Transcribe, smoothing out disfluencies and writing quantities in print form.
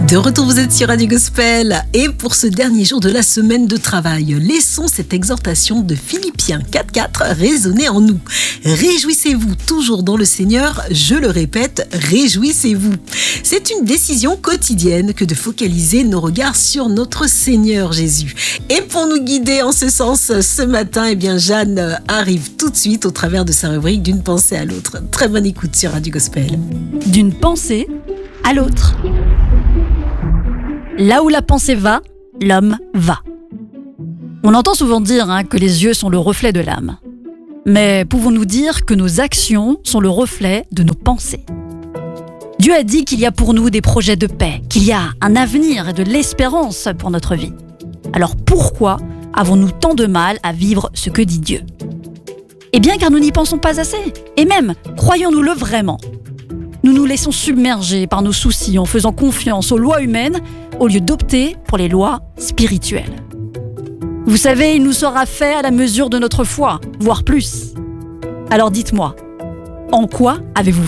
De retour, vous êtes sur Radio Gospel et pour ce dernier jour de la semaine de travail, laissons cette exhortation de Philippiens 4.4 résonner en nous. Réjouissez-vous toujours dans le Seigneur, je le répète, réjouissez-vous. C'est une décision quotidienne que de focaliser nos regards sur notre Seigneur Jésus. Et pour nous guider en ce sens ce matin, Jeanne arrive tout de suite au travers de sa rubrique d'une pensée à l'autre. Très bonne écoute sur Radio Gospel. D'une pensée à l'autre. Là où la pensée va, l'homme va. On entend souvent dire que les yeux sont le reflet de l'âme. Mais pouvons-nous dire que nos actions sont le reflet de nos pensées ? Dieu a dit qu'il y a pour nous des projets de paix, qu'il y a un avenir et de l'espérance pour notre vie. Alors pourquoi avons-nous tant de mal à vivre ce que dit Dieu ? Eh bien car nous n'y pensons pas assez. Et même, croyons-nous-le vraiment ? Nous nous laissons submerger par nos soucis en faisant confiance aux lois humaines au lieu d'opter pour les lois spirituelles. Vous savez, il nous sera fait à la mesure de notre foi, voire plus. Alors dites-moi, en quoi avez-vous foi ?